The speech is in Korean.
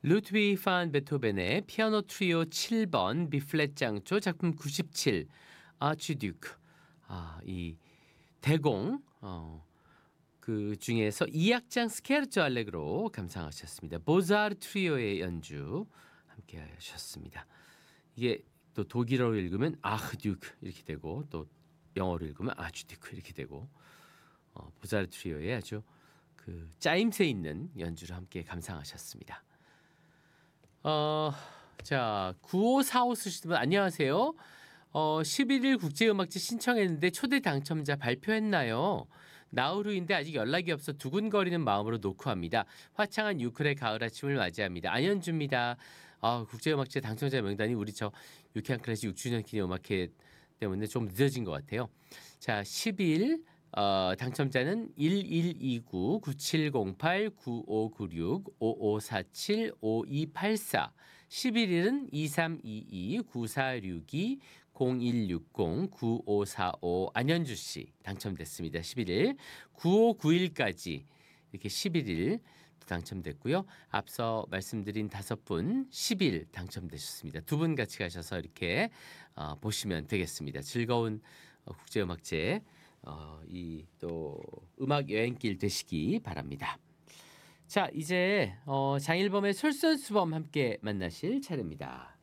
루트비 판 베토벤의 피아노 트리오 7번 비플랫 장조 작품 97 아치듀크. 이 대공 그 중에서 2악장 스케르초 알레그로 감상하셨습니다. 보자르 트리오의 연주 함께 하셨습니다. 이게 또 독일어로 읽으면 아흐듀크 이렇게 되고 또 영어로 읽으면 아주듀크 이렇게 되고 보자르 트리오의 아주 그 짜임새 있는 연주를 함께 감상하셨습니다. 자, 9545 쓰시는 분 안녕하세요. 11일 국제음악제 신청했는데 초대 당첨자 발표했나요? 나우루인데 아직 연락이 없어 두근거리는 마음으로 노크합니다. 화창한 유클의 가을 아침을 맞이합니다. 안현주입니다. 국제음악제 당첨자 명단이 우리 저 유쾌한 클래식 6주년 기념 음악회 때문에 좀 늦어진 것 같아요. 자, 10일 당첨자는 1129-9708-9596-5547-5284 11일은 2322-9462-0160-9545 안현주씨 당첨됐습니다. 11일 9591까지 이렇게 11일 당첨됐고요. 앞서 말씀드린 5분 10일 당첨되셨습니다. 두 분 같이 가셔서 이렇게 보시면 되겠습니다. 즐거운 국제음악제 이 또 음악 여행길 되시기 바랍니다. 자, 이제 장일범의 솔선수범 함께 만나실 차례입니다.